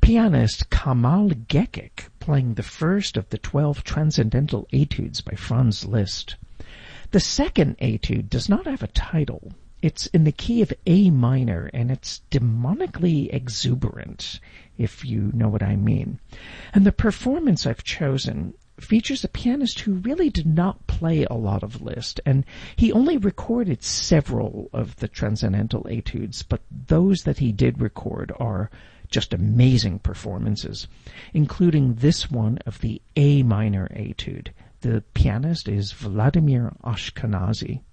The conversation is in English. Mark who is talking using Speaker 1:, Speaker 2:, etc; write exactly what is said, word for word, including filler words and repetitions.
Speaker 1: pianist Kamal Gekik playing the first of the twelve transcendental etudes by Franz Liszt. The second etude does not have a title. It's in the key of A minor, and it's demonically exuberant, if you know what I mean. And the performance I've chosen features a pianist who really did not play a lot of Liszt, and he only recorded several of the transcendental etudes, but those that he did record are just amazing performances, including this one of the A minor etude. The pianist is Vladimir Ashkenazy.